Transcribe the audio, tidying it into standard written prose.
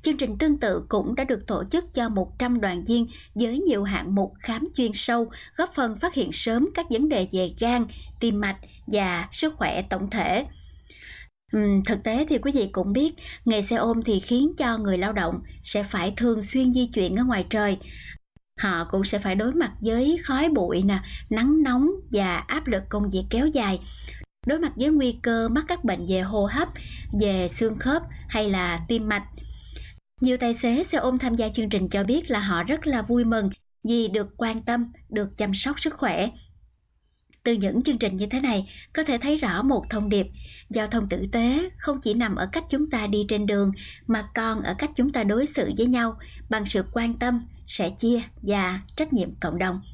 Chương trình tương tự cũng đã được tổ chức cho 100 đoàn viên với nhiều hạng mục khám chuyên sâu, góp phần phát hiện sớm các vấn đề về gan, tim mạch và sức khỏe tổng thể. Thực tế thì quý vị cũng biết, nghề xe ôm thì khiến cho người lao động sẽ phải thường xuyên di chuyển ở ngoài trời. Họ cũng sẽ phải đối mặt với khói bụi nè, nắng nóng và áp lực công việc kéo dài, đối mặt với nguy cơ mắc các bệnh về hô hấp, về xương khớp hay là tim mạch. Nhiều tài xế xe ôm tham gia chương trình cho biết là họ rất là vui mừng vì được quan tâm, được chăm sóc sức khỏe. Từ những chương trình như thế này, có thể thấy rõ một thông điệp: giao thông tử tế không chỉ nằm ở cách chúng ta đi trên đường, mà còn ở cách chúng ta đối xử với nhau bằng sự quan tâm, sẻ chia và trách nhiệm cộng đồng.